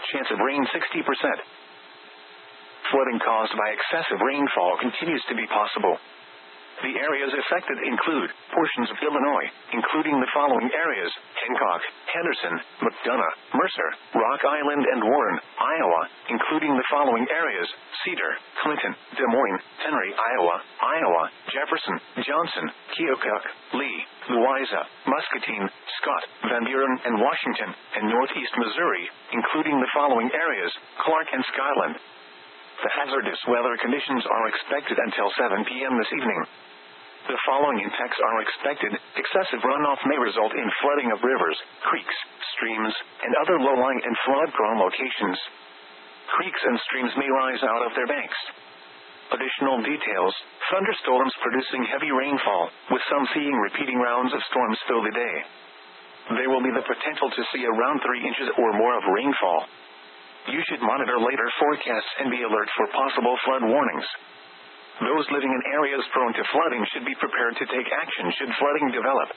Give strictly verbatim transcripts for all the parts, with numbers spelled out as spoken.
chance of rain sixty percent. Flooding caused by excessive rainfall continues to be possible. The areas affected include portions of Illinois, including the following areas: Hancock, Henderson, McDonough, Mercer, Rock Island, and Warren, Iowa, including the following areas: Cedar, Clinton, Des Moines, Henry, Iowa, Iowa, Jefferson, Johnson, Keokuk, Lee, Louisa, Muscatine, Scott, Van Buren, and Washington, and Northeast Missouri, including the following areas: Clark and Skyland. The hazardous weather conditions are expected until seven p.m. this evening. The following impacts are expected: excessive runoff may result in flooding of rivers, creeks, streams, and other low-lying and flood-prone locations. Creeks and streams may rise out of their banks. Additional details: thunderstorms producing heavy rainfall, with some seeing repeating rounds of storms through the day. There will be the potential to see around three inches or more of rainfall. You should monitor later forecasts and be alert for possible flood warnings. Those living in areas prone to flooding should be prepared to take action should flooding develop.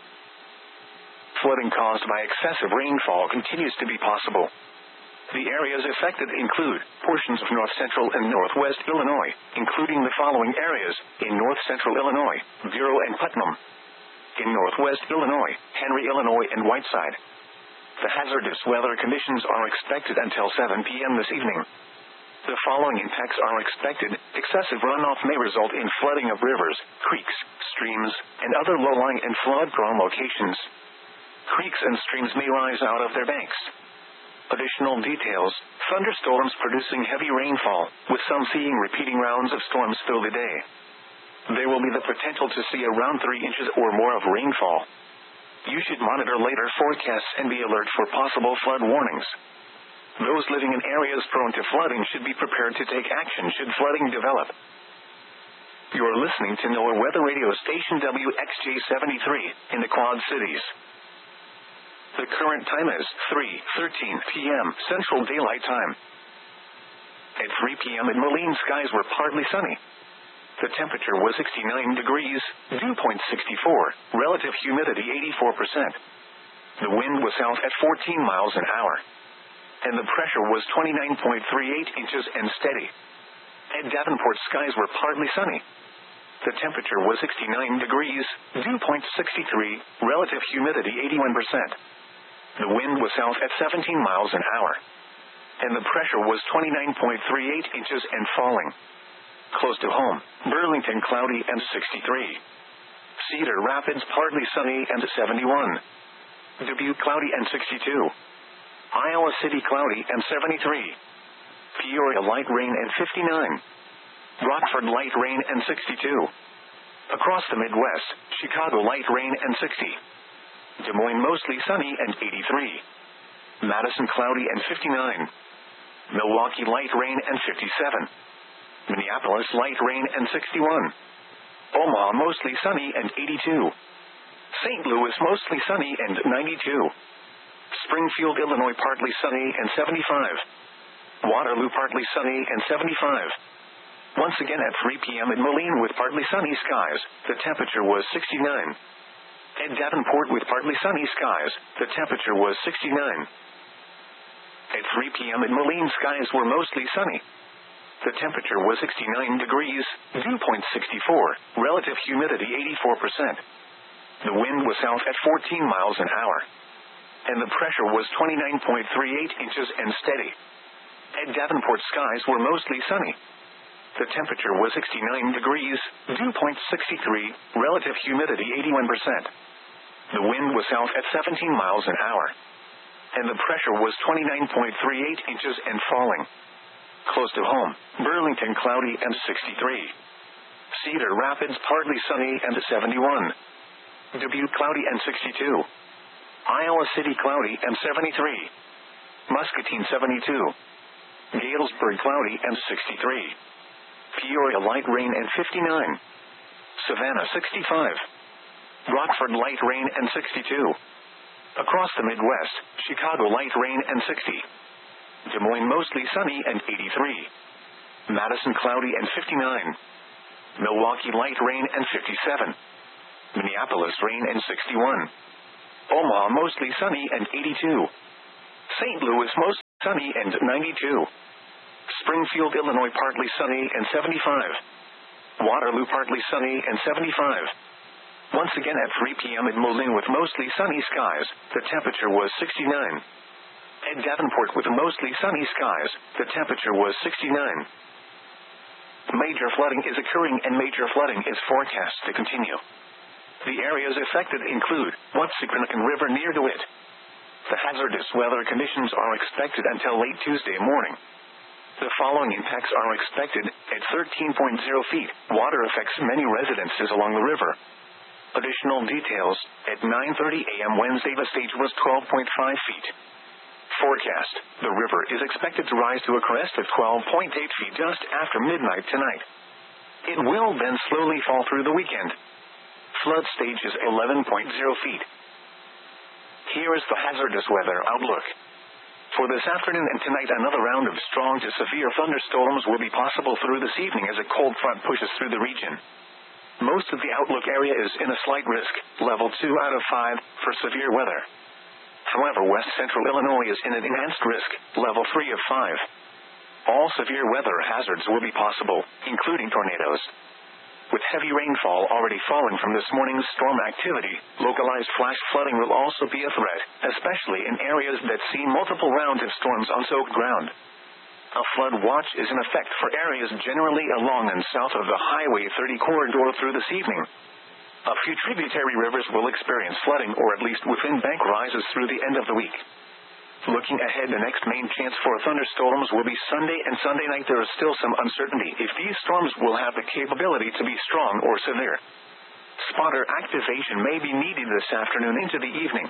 Flooding caused by excessive rainfall continues to be possible. The areas affected include portions of north central and northwest Illinois, including the following areas: in north central Illinois, Bureau and Putnam; in northwest Illinois, Henry, Illinois, and Whiteside. The hazardous weather conditions are expected until seven p.m. this evening. The following impacts are expected: excessive runoff may result in flooding of rivers, creeks, streams, and other low-lying and flood-prone locations. Creeks and streams may rise out of their banks. Additional details: thunderstorms producing heavy rainfall, with some seeing repeating rounds of storms through the day. There will be the potential to see around three inches or more of rainfall. You should monitor later forecasts and be alert for possible flood warnings. Those living in areas prone to flooding should be prepared to take action should flooding develop. You are listening to NOAA Weather Radio Station W X J seventy-three in the Quad Cities. The current time is three thirteen p.m. Central Daylight Time. At three p.m. in Moline, skies were partly sunny. The temperature was sixty-nine degrees, dew point sixty-four, relative humidity eighty-four percent. The wind was south at fourteen miles an hour. And the pressure was twenty-nine point three eight inches and steady. At Davenport, skies were partly sunny. The temperature was sixty-nine degrees, dew point sixty-three, relative humidity eighty-one percent. The wind was south at seventeen miles an hour. And the pressure was twenty-nine point three eight inches and falling. Close to home, Burlington cloudy and sixty-three. Cedar Rapids partly sunny and seventy-one. Dubuque cloudy and sixty-two. Iowa City cloudy and seventy-three. Peoria light rain and fifty-nine. Rockford light rain and sixty-two. Across the Midwest, Chicago light rain and sixty. Des Moines mostly sunny and eighty-three. Madison cloudy and fifty-nine. Milwaukee light rain and fifty-seven. Minneapolis light rain and sixty-one. Omaha mostly sunny and eighty-two. Saint Louis mostly sunny and ninety-two. Springfield, Illinois partly sunny and seventy-five. Waterloo partly sunny and seventy-five. Once again at three p.m. in Moline with partly sunny skies, the temperature was sixty-nine. At Davenport with partly sunny skies, the temperature was sixty-nine. At three p.m. in Moline, skies were mostly sunny. The temperature was sixty-nine degrees, dew point sixty-four, relative humidity eighty-four percent. The wind was south at fourteen miles an hour. And the pressure was twenty-nine point three eight inches and steady. At Davenport, skies were mostly sunny. The temperature was sixty-nine degrees, dew point sixty-three, relative humidity eighty-one percent. The wind was south at seventeen miles an hour. And the pressure was twenty-nine point three eight inches and falling. Close to home, Burlington cloudy and sixty-three. Cedar Rapids partly sunny and seventy-one. Dubuque cloudy and sixty-two. Iowa City cloudy and seventy-three. Muscatine seventy-two. Galesburg cloudy and sixty-three. Peoria light rain and fifty-nine. Savannah sixty-five. Rockford light rain and sixty-two. Across the Midwest, Chicago light rain and sixty. Des Moines mostly sunny and eighty-three. Madison cloudy and fifty-nine. Milwaukee light rain and fifty-seven. Minneapolis rain and sixty-one. Omaha mostly sunny and eighty-two. Saint Louis mostly sunny and ninety-two. Springfield, Illinois, partly sunny and seventy-five. Waterloo, partly sunny and seventy-five. Once again at three p.m. at Moline with mostly sunny skies, the temperature was sixty-nine. At Davenport with mostly sunny skies, the temperature was sixty-nine. Major flooding is occurring and major flooding is forecast to continue. The areas affected include Watsicranacan River near DeWitt. The hazardous weather conditions are expected until late Tuesday morning. The following impacts are expected at thirteen point zero feet. Water affects many residences along the river. Additional details, at nine thirty a.m. Wednesday the stage was twelve point five feet. Forecast, the river is expected to rise to a crest of twelve point eight feet just after midnight tonight. It will then slowly fall through the weekend. Flood stage is eleven point zero feet. Here is the hazardous weather outlook. For this afternoon and tonight, another round of strong to severe thunderstorms will be possible through this evening as a cold front pushes through the region. Most of the outlook area is in a slight risk, level two out of five, for severe weather. However, west central Illinois is in an enhanced risk, level three of five. All severe weather hazards will be possible, including tornadoes. With heavy rainfall already falling from this morning's storm activity, localized flash flooding will also be a threat, especially in areas that see multiple rounds of storms on soaked ground. A flood watch is in effect for areas generally along and south of the Highway thirty corridor through this evening. A few tributary rivers will experience flooding or at least within bank rises through the end of the week. Looking ahead, the next main chance for thunderstorms will be Sunday and Sunday night. There is still some uncertainty if these storms will have the capability to be strong or severe. Spotter activation may be needed this afternoon into the evening.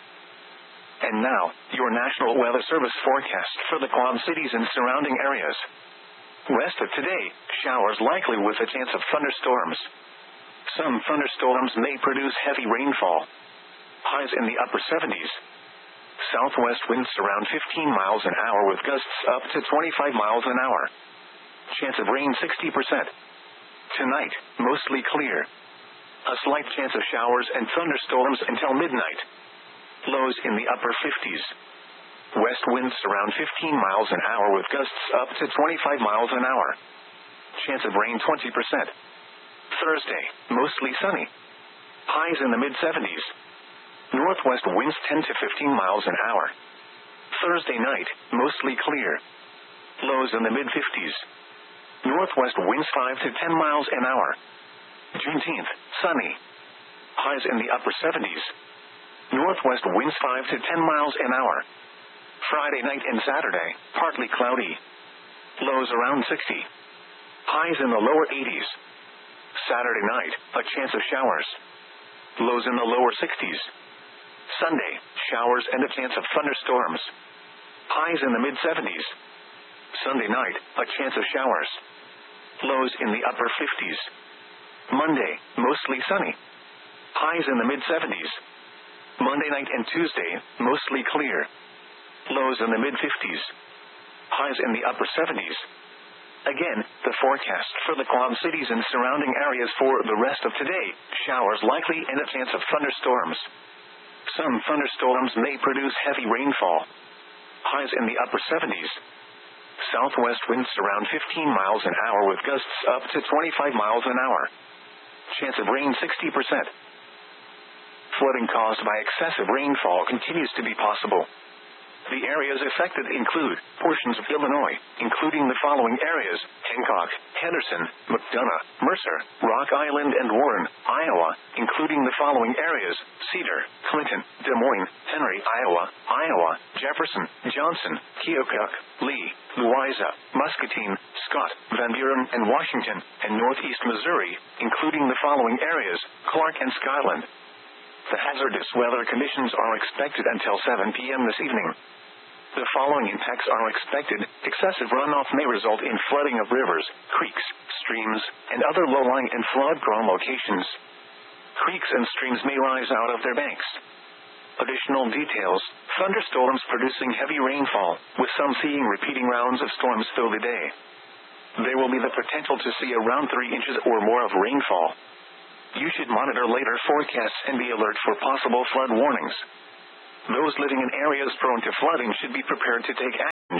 And now, your National Weather Service forecast for the Quad Cities and surrounding areas. Rest of today, showers likely with a chance of thunderstorms. Some thunderstorms may produce heavy rainfall. Highs in the upper seventies. Southwest winds around fifteen miles an hour with gusts up to twenty-five miles an hour. Chance of rain sixty percent. Tonight, mostly clear. A slight chance of showers and thunderstorms until midnight. Lows in the upper fifties. West winds around fifteen miles an hour with gusts up to twenty-five miles an hour. Chance of rain twenty percent. Thursday, mostly sunny. Highs in the mid seventies. Northwest winds ten to fifteen miles an hour. Thursday night, mostly clear. Lows in the mid fifties. Northwest winds five to ten miles an hour. Juneteenth, sunny. Highs in the upper seventies. Northwest winds five to ten miles an hour. Friday night and Saturday, partly cloudy. Lows around sixty. Highs in the lower eighties. Saturday night, a chance of showers. Lows in the lower sixties. Sunday, showers and a chance of thunderstorms. Highs in the mid seventies. Sunday night, a chance of showers. Lows in the upper fifties. Monday, mostly sunny. Highs in the mid seventies. Monday night and Tuesday, mostly clear. Lows in the mid fifties. Highs in the upper seventies. Again, the forecast for the Quad Cities and surrounding areas for the rest of today, showers likely and a chance of thunderstorms. Some thunderstorms may produce heavy rainfall. Highs in the upper seventies. Southwest winds around fifteen miles an hour with gusts up to twenty-five miles an hour. Chance of rain sixty percent. Flooding caused by excessive rainfall continues to be possible. The areas affected include portions of Illinois, including the following areas: Hancock, Henderson, McDonough, Mercer, Rock Island, and Warren, Iowa, including the following areas: Cedar, Clinton, Des Moines, Henry, Iowa, Iowa, Jefferson, Johnson, Keokuk, Lee, Louisa, Muscatine, Scott, Van Buren, and Washington, and Northeast Missouri, including the following areas: Clark and Skyland. The hazardous weather conditions are expected until seven p.m. this evening. The following impacts are expected. Excessive runoff may result in flooding of rivers, creeks, streams, and other low-lying and flood-prone locations. Creeks and streams may rise out of their banks. Additional details: thunderstorms producing heavy rainfall, with some seeing repeating rounds of storms through the day. There will be the potential to see around three inches or more of rainfall. You should monitor later forecasts and be alert for possible flood warnings. Those living in areas prone to flooding should be prepared to take action.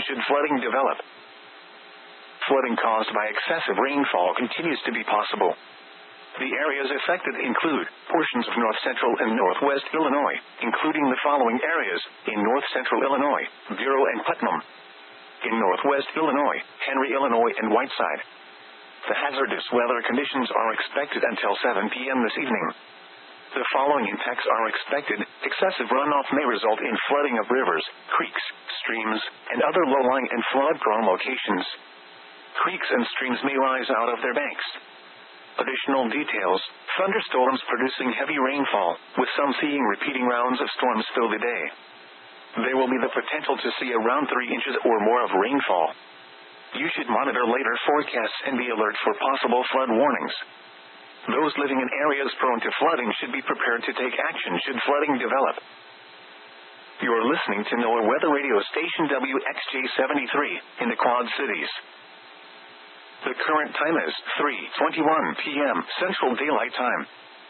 should flooding develop. Flooding caused by excessive rainfall continues to be possible. The areas affected include portions of north-central and northwest Illinois, including the following areas: in north-central Illinois, Bureau and Putnam; in northwest Illinois, Henry, Illinois, and Whiteside. The hazardous weather conditions are expected until seven p.m. this evening. The following impacts are expected: excessive runoff may result in flooding of rivers, creeks, streams, and other low-lying and flood-prone locations. Creeks and streams may rise out of their banks. Additional details: thunderstorms producing heavy rainfall, with some seeing repeating rounds of storms through the day. There will be the potential to see around three inches or more of rainfall. You should monitor later forecasts and be alert for possible flood warnings. Those living in areas prone to flooding should be prepared to take action should flooding develop. You are listening to NOAA Weather Radio Station W X J seventy-three in the Quad Cities. The current time is three twenty-one p.m. Central Daylight Time.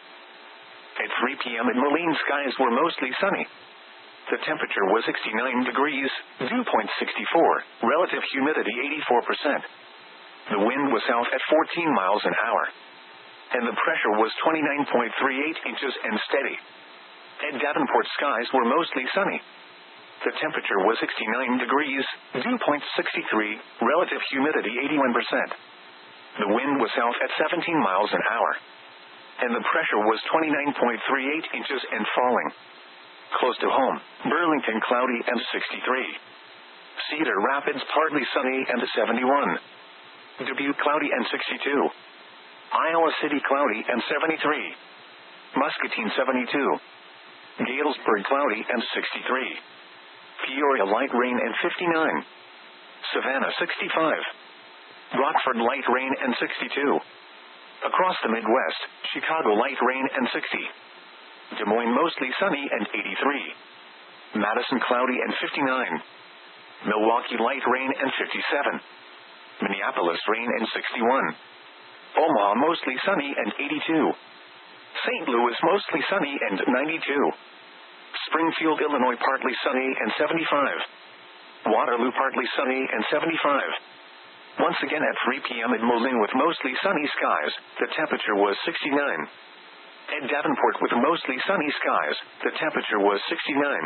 At three p.m. in Moline, skies were mostly sunny. The temperature was sixty-nine degrees, dew point sixty-four, relative humidity eighty-four percent. The wind was south at fourteen miles an hour. And the pressure was twenty-nine point three eight inches and steady. At Davenport, skies were mostly sunny. The temperature was sixty-nine degrees, dew point sixty-three, relative humidity eighty-one percent. The wind was south at seventeen miles an hour. And the pressure was twenty-nine point three eight inches and falling. Close to home, Burlington cloudy and sixty-three. Cedar Rapids partly sunny and seventy-one. Dubuque cloudy and sixty-two. Iowa City cloudy and seventy-three. Muscatine seventy-two. Galesburg cloudy and sixty-three. Peoria light rain and fifty-nine. Savannah sixty-five. Rockford light rain and sixty-two. Across the Midwest, Chicago light rain and sixty. Des Moines mostly sunny and eighty-three. Madison cloudy and fifty-nine. Milwaukee light rain and fifty-seven. Minneapolis rain and sixty-one. Omaha mostly sunny and eighty-two. Saint Louis mostly sunny and ninety-two. Springfield, Illinois partly sunny and seventy-five. Waterloo partly sunny and seventy-five. Once again at three p.m. in Moline with mostly sunny skies, the temperature was sixty-nine. At Davenport with mostly sunny skies, the temperature was sixty-nine.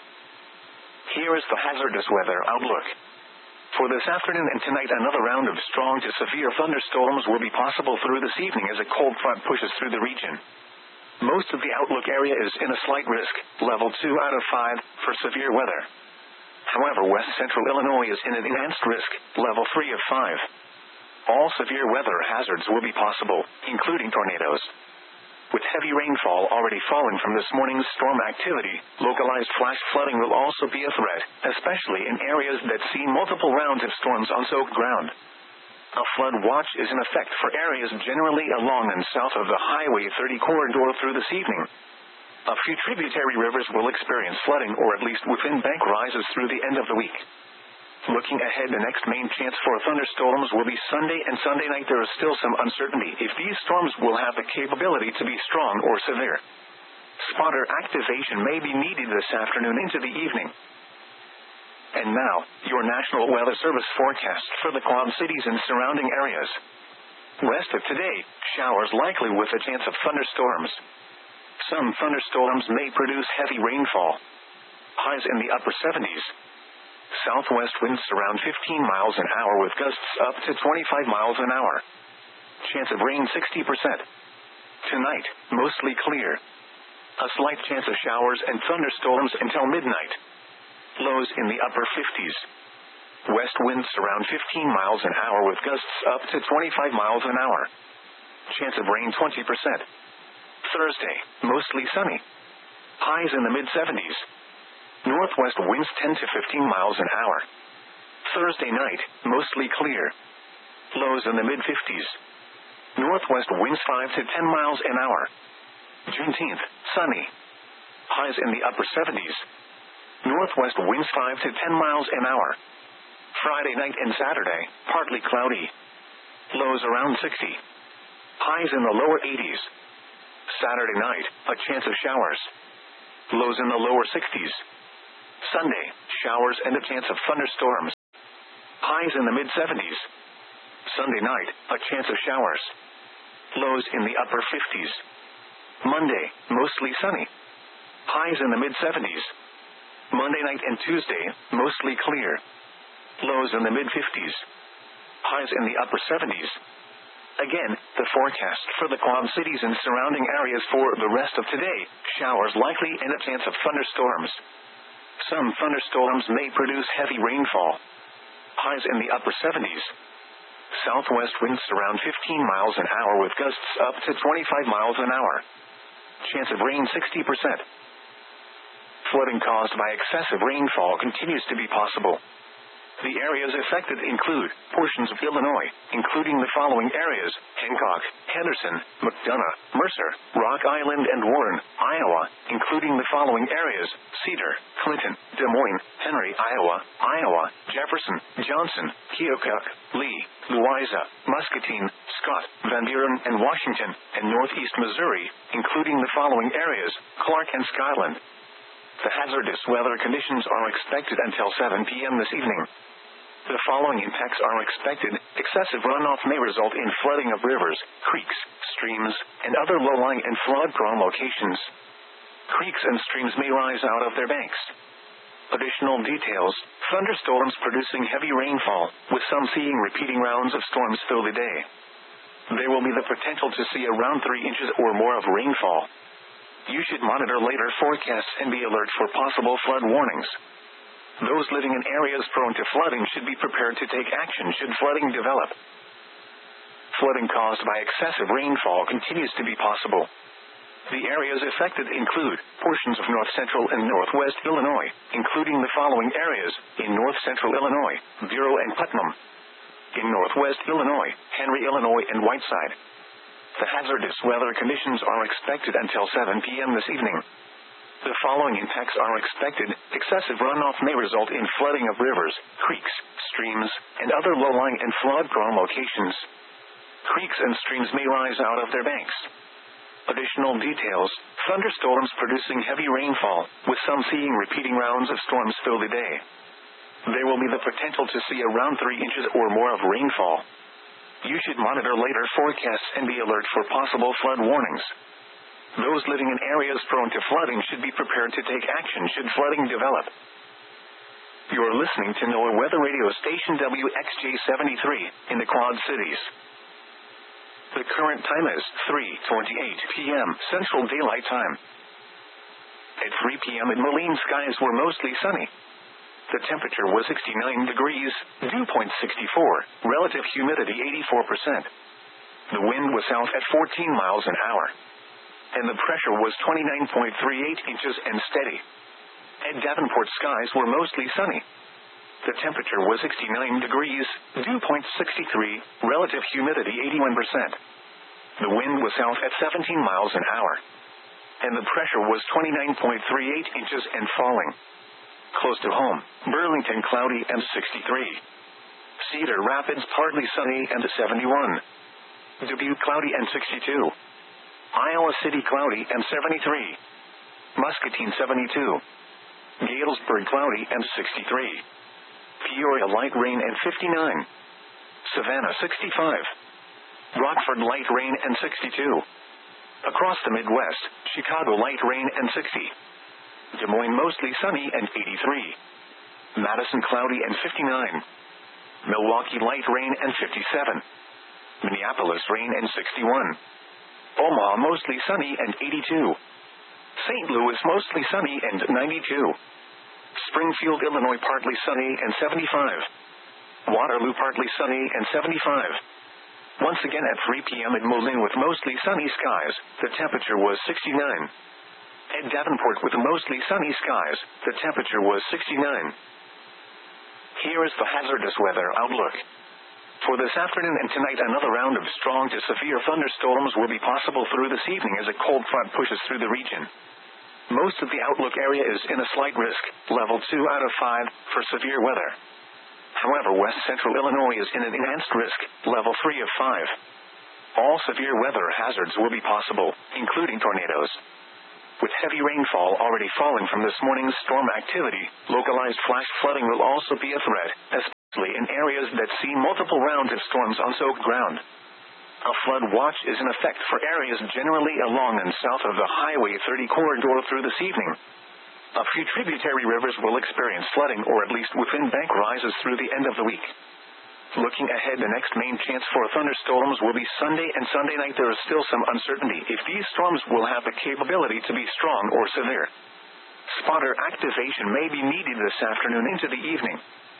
Here is the hazardous weather outlook. For this afternoon and tonight, another round of strong to severe thunderstorms will be possible through this evening as a cold front pushes through the region. Most of the outlook area is in a slight risk, level two out of five, for severe weather. However, west central Illinois is in an enhanced risk, level three of five. All severe weather hazards will be possible, including tornadoes. With heavy rainfall already falling from this morning's storm activity, localized flash flooding will also be a threat, especially in areas that see multiple rounds of storms on soaked ground. A flood watch is in effect for areas generally along and south of the Highway thirty corridor through this evening. A few tributary rivers will experience flooding or at least within bank rises through the end of the week. Looking ahead, the next main chance for thunderstorms will be Sunday and Sunday night. There is still some uncertainty if these storms will have the capability to be strong or severe. Spotter activation may be needed this afternoon into the evening. And now, your National Weather Service forecast for the Quad Cities and surrounding areas. West of today, showers likely with a chance of thunderstorms. Some thunderstorms may produce heavy rainfall. Highs in the upper seventies. Southwest winds around fifteen miles an hour with gusts up to twenty-five miles an hour. Chance of rain sixty percent. Tonight, mostly clear. A slight chance of showers and thunderstorms until midnight. Lows in the upper fifties. West winds around fifteen miles an hour with gusts up to twenty-five miles an hour. Chance of rain twenty percent. Thursday, mostly sunny. Highs in the mid-seventies. Northwest winds ten to fifteen miles an hour. Thursday night, mostly clear. Lows in the mid-fifties. Northwest winds five to ten miles an hour. Juneteenth, sunny. Highs in the upper seventies. Northwest winds five to ten miles an hour. Friday night and Saturday, partly cloudy. Lows around sixty. Highs in the lower eighties. Saturday night, a chance of showers. Lows in the lower sixties. Sunday, showers and a chance of thunderstorms. Highs in the mid seventies. Sunday night, a chance of showers. Lows in the upper fifties. Monday, mostly sunny. Highs in the mid seventies. Monday night and Tuesday, mostly clear. Lows in the mid fifties. Highs in the upper seventies. Again, the forecast for the Quad Cities and surrounding areas for the rest of today: showers likely and a chance of thunderstorms. Some thunderstorms may produce heavy rainfall. Highs in the upper seventies. Southwest winds around fifteen miles an hour with gusts up to twenty-five miles an hour. Chance of rain sixty percent. Flooding caused by excessive rainfall continues to be possible. The areas affected include portions of Illinois, including the following areas: Hancock, Henderson, McDonough, Mercer, Rock Island, and Warren, Iowa, including the following areas: Cedar, Clinton, Des Moines, Henry, Iowa, Iowa, Jefferson, Johnson, Keokuk, Lee, Louisa, Muscatine, Scott, Van Buren, and Washington, and Northeast Missouri, including the following areas: Clark and Skyland. The hazardous weather conditions are expected until seven p.m. this evening. The following impacts are expected: excessive runoff may result in flooding of rivers, creeks, streams, and other low-lying and flood-prone locations. Creeks and streams may rise out of their banks. Additional details: thunderstorms producing heavy rainfall, with some seeing repeating rounds of storms through the day. There will be the potential to see around three inches or more of rainfall. You should monitor later forecasts and be alert for possible flood warnings. Those living in areas prone to flooding should be prepared to take action should flooding develop. Flooding caused by excessive rainfall continues to be possible. The areas affected include portions of north central and northwest Illinois, including the following areas: in north central Illinois, Bureau and Putnam. In northwest Illinois, Henry, Illinois, and Whiteside. The hazardous weather conditions are expected until seven p.m. this evening. The following impacts are expected: excessive runoff may result in flooding of rivers, creeks, streams, and other low-lying and flood-prone locations. Creeks and streams may rise out of their banks. Additional details: thunderstorms producing heavy rainfall, with some seeing repeating rounds of storms through the day. There will be the potential to see around three inches or more of rainfall. You should monitor later forecasts and be alert for possible flood warnings. Those living in areas prone to flooding should be prepared to take action should flooding develop. You are listening to NOAA Weather Radio Station W X J seventy-three in the Quad Cities. The current time is three twenty-eight p.m. Central Daylight Time. At three p.m. in Moline, skies were mostly sunny. The temperature was sixty-nine degrees, dew point sixty-four, relative humidity eighty-four percent. The wind was south at fourteen miles an hour. And the pressure was twenty-nine point three eight inches and steady. At Davenport, skies were mostly sunny. The temperature was sixty-nine degrees, dew point sixty-three, relative humidity eighty-one percent. The wind was south at seventeen miles an hour. And the pressure was twenty-nine point three eight inches and falling. Close to home, Burlington cloudy and sixty-three. Cedar Rapids partly sunny and seventy-one. Dubuque cloudy and sixty-two. Iowa City cloudy and seventy-three. Muscatine seventy-two. Galesburg cloudy and sixty-three. Peoria light rain and fifty-nine. Savannah sixty-five. Rockford light rain and sixty-two. Across the Midwest, Chicago light rain and sixty. Des Moines mostly sunny and eighty-three. Madison cloudy and fifty-nine. Milwaukee light rain and fifty-seven. Minneapolis rain and sixty-one. Omaha mostly sunny and eighty-two. Saint Louis mostly sunny and ninety-two. Springfield, Illinois partly sunny and seventy-five. Waterloo partly sunny and seventy-five. Once again at three p.m. in Moline with mostly sunny skies, the temperature was sixty-nine. At Davenport with mostly sunny skies, the temperature was sixty-nine. Here is the hazardous weather outlook. For this afternoon and tonight, another round of strong to severe thunderstorms will be possible through this evening as a cold front pushes through the region. Most of the outlook area is in a slight risk, level two out of five, for severe weather. However, west central Illinois is in an enhanced risk, level three of five. All severe weather hazards will be possible, including tornadoes. With heavy rainfall already falling from this morning's storm activity, localized flash flooding will also be a threat, especially in areas areas that see multiple rounds of storms on soaked ground. A flood watch is in effect for areas generally along and south of the Highway thirty corridor through this evening. A few tributary rivers will experience flooding or at least within bank rises through the end of the week. Looking ahead, the next main chance for thunderstorms will be Sunday and Sunday night. There is still some uncertainty if these storms will have the capability to be strong or severe. Spotter activation may be needed this afternoon into the evening.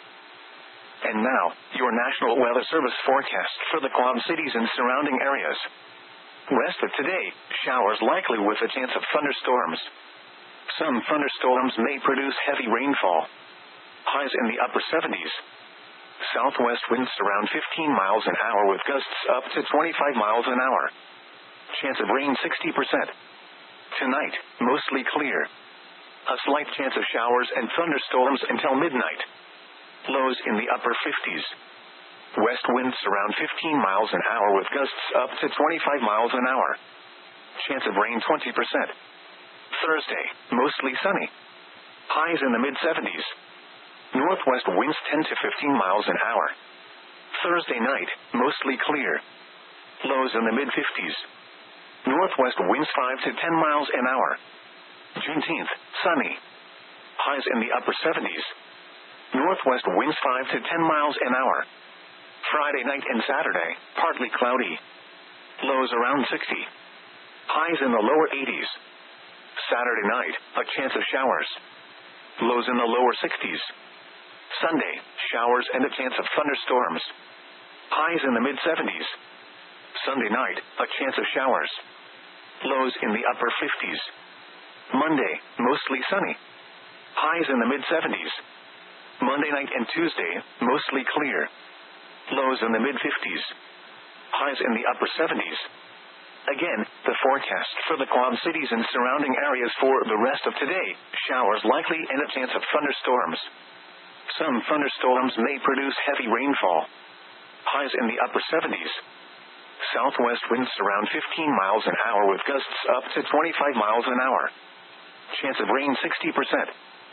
And now, your National Weather Service forecast for the Quad Cities and surrounding areas. Rest of today, showers likely with a chance of thunderstorms. Some thunderstorms may produce heavy rainfall. Highs in the upper seventies. Southwest winds around fifteen miles an hour with gusts up to twenty-five miles an hour. Chance of rain sixty percent. Tonight, mostly clear. A slight chance of showers and thunderstorms until midnight. Lows in the upper fifties. West winds around fifteen miles an hour with gusts up to twenty-five miles an hour. Chance of rain twenty percent. Thursday, mostly sunny. Highs in the mid seventies. Northwest winds ten to fifteen miles an hour. Thursday night, mostly clear. Lows in the mid fifties. Northwest winds five to ten miles an hour. Juneteenth, sunny. Highs in the upper seventies. Northwest winds five to ten miles an hour. Friday night and Saturday, partly cloudy. Lows around sixty. Highs in the lower eighties. Saturday night, a chance of showers. Lows in the lower sixties. Sunday, showers and a chance of thunderstorms. Highs in the mid seventies. Sunday night, a chance of showers. Lows in the upper fifties. Monday, mostly sunny. Highs in the mid seventies. Monday night and Tuesday, mostly clear. Lows in the mid fifties. Highs in the upper seventies. Again, the forecast for the Quad Cities and surrounding areas for the rest of today, showers likely and a chance of thunderstorms. Some thunderstorms may produce heavy rainfall. Highs in the upper seventies. Southwest winds around fifteen miles an hour with gusts up to twenty-five miles an hour. Chance of rain sixty percent.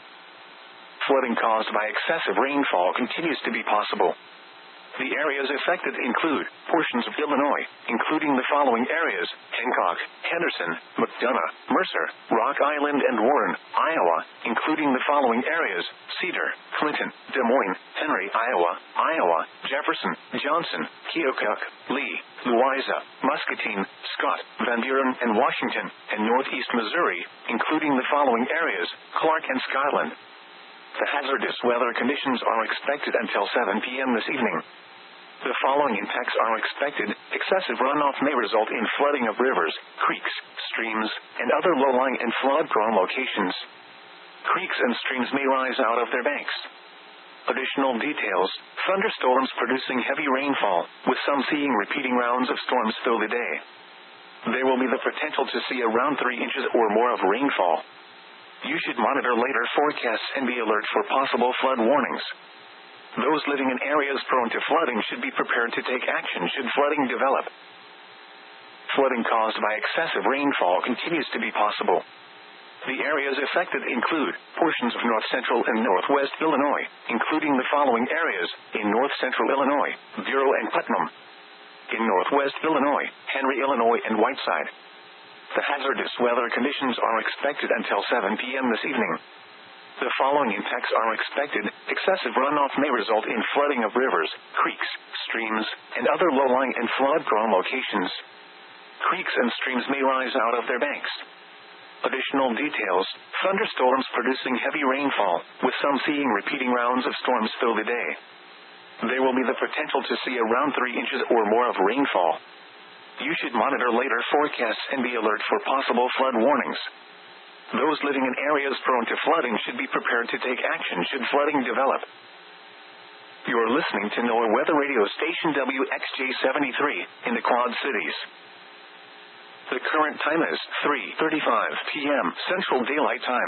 Flooding caused by excessive rainfall continues to be possible. The areas affected include portions of Illinois, including the following areas: Hancock, Henderson, McDonough, Mercer, Rock Island, and Warren, Iowa, including the following areas: Cedar, Clinton, Des Moines, Henry, Iowa, Iowa, Jefferson, Johnson, Keokuk, Lee, Louisa, Muscatine, Scott, Van Buren, and Washington, and Northeast Missouri, including the following areas: Clark and Skyland. The hazardous weather conditions are expected until seven p.m. this evening. The following impacts are expected. Excessive runoff may result in flooding of rivers, creeks, streams, and other low-lying and flood-prone locations. Creeks and streams may rise out of their banks. Additional details: thunderstorms producing heavy rainfall, with some seeing repeating rounds of storms through the day. There will be the potential to see around three inches or more of rainfall. You should monitor later forecasts and be alert for possible flood warnings. Those living in areas prone to flooding should be prepared to take action should flooding develop. Flooding caused by excessive rainfall continues to be possible. The areas affected include portions of north central and northwest Illinois, including the following areas: in north central Illinois, Bureau and Putnam; in northwest Illinois, Henry, Illinois, and Whiteside. The hazardous weather conditions are expected until seven p.m. this evening. The following impacts are expected. Excessive runoff may result in flooding of rivers, creeks, streams, and other low-lying and flood-prone locations. Creeks and streams may rise out of their banks. Additional details: thunderstorms producing heavy rainfall, with some seeing repeating rounds of storms through the day. There will be the potential to see around three inches or more of rainfall. You should monitor later forecasts and be alert for possible flood warnings. Those living in areas prone to flooding should be prepared to take action should flooding develop. You are listening to NOAA Weather Radio Station W X J seventy-three in the Quad Cities. The current time is three thirty-five p.m. Central Daylight Time.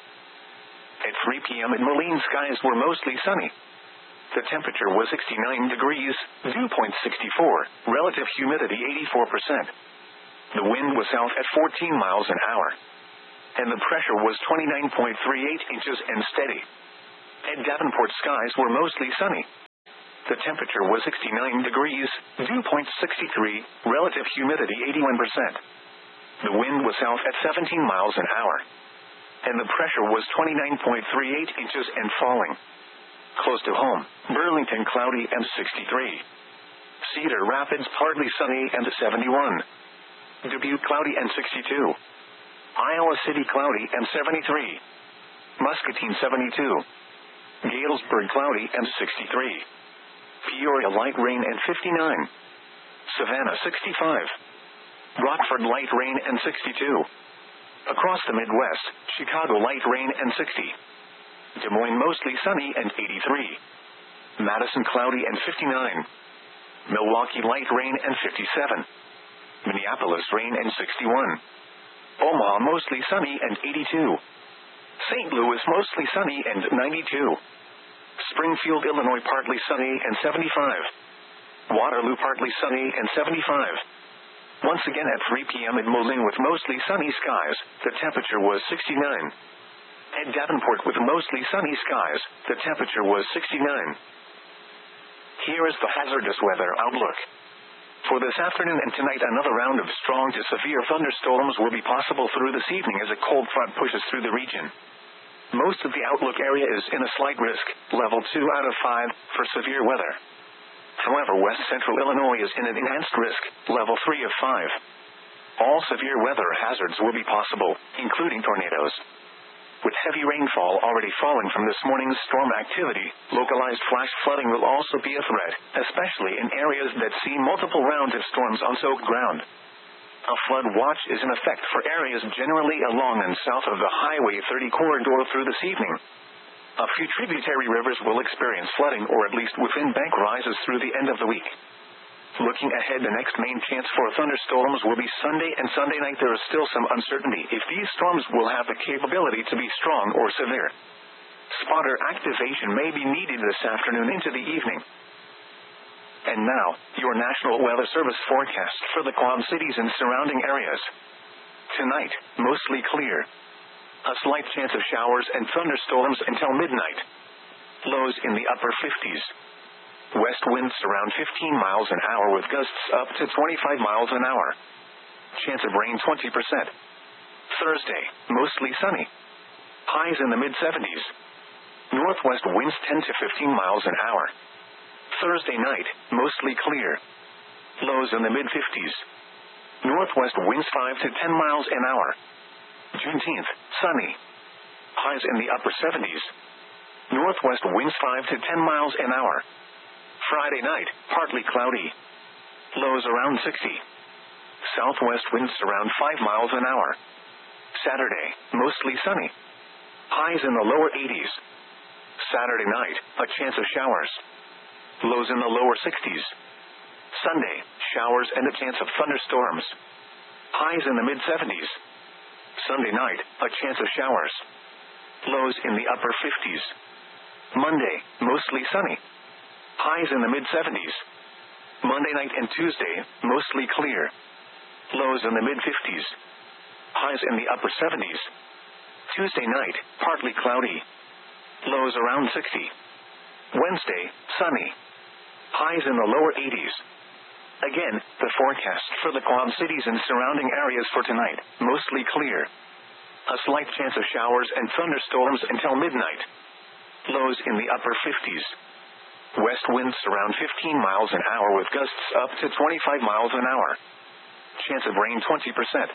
At three p.m. in Moline, skies were mostly sunny. The temperature was sixty-nine degrees, dew point sixty-four, relative humidity eighty-four percent. The wind was south at fourteen miles an hour. And the pressure was twenty-nine point three eight inches and steady. At Davenport, skies were mostly sunny. The temperature was sixty-nine degrees, dew point sixty-three, relative humidity eighty-one percent. The wind was south at seventeen miles an hour. And the pressure was twenty-nine point three eight inches and falling. Close to home, Burlington cloudy and sixty-three. Cedar Rapids partly sunny and seventy-one. Dubuque cloudy and sixty-two. Iowa City cloudy and seventy-three. Muscatine seventy-two. Galesburg cloudy and sixty-three. Peoria light rain and fifty-nine. Savannah sixty-five. Rockford light rain and sixty-two. Across the Midwest, Chicago light rain and sixty. Des Moines mostly sunny and eighty-three. Madison cloudy and fifty-nine. Milwaukee light rain and fifty-seven. Minneapolis rain and sixty-one. Omaha mostly sunny and eighty-two. Saint Louis mostly sunny and ninety-two. Springfield, Illinois partly sunny and seventy-five. Waterloo partly sunny and seventy-five. Once again at three p.m. in Moline with mostly sunny skies, the temperature was sixty-nine. At Davenport with mostly sunny skies, the temperature was sixty-nine. Here is the hazardous weather outlook. For this afternoon and tonight, another round of strong to severe thunderstorms will be possible through this evening as a cold front pushes through the region. Most of the outlook area is in a slight risk, level two out of five, for severe weather. However, west central Illinois is in an enhanced risk, level three of five. All severe weather hazards will be possible, including tornadoes. With heavy rainfall already falling from this morning's storm activity, localized flash flooding will also be a threat, especially in areas that see multiple rounds of storms on soaked ground. A flood watch is in effect for areas generally along and south of the Highway thirty corridor through this evening. A few tributary rivers will experience flooding or at least within bank rises through the end of the week. Looking ahead, the next main chance for thunderstorms will be Sunday and Sunday night. There is still some uncertainty if these storms will have the capability to be strong or severe. Spotter activation may be needed this afternoon into the evening. And now, your National Weather Service forecast for the Quad Cities and surrounding areas. Tonight, mostly clear. A slight chance of showers and thunderstorms until midnight. Lows in the upper fifties. West winds around fifteen miles an hour with gusts up to twenty-five miles an hour. Chance of rain twenty percent. Thursday, mostly sunny. Highs in the mid-seventies. Northwest winds ten to fifteen miles an hour. Thursday night, mostly clear. Lows in the mid-fifties. Northwest winds five to ten miles an hour. Juneteenth, sunny. Highs in the upper seventies. Northwest winds five to ten miles an hour. Friday night, partly cloudy. Lows around sixty. Southwest winds around five miles an hour. Saturday, mostly sunny. Highs in the lower eighties. Saturday night, a chance of showers. Lows in the lower sixties. Sunday, showers and a chance of thunderstorms. Highs in the mid-seventies. Sunday night, a chance of showers. Lows in the upper fifties. Monday, mostly sunny. Highs in the mid-seventies. Monday night and Tuesday, mostly clear. Lows in the mid-fifties. Highs in the upper seventies. Tuesday night, partly cloudy. Lows around sixty. Wednesday, sunny. Highs in the lower eighties. Again, the forecast for the Quad Cities and surrounding areas for tonight, mostly clear. A slight chance of showers and thunderstorms until midnight. Lows in the upper fifties. West winds around fifteen miles an hour with gusts up to twenty-five miles an hour. Chance of rain twenty percent.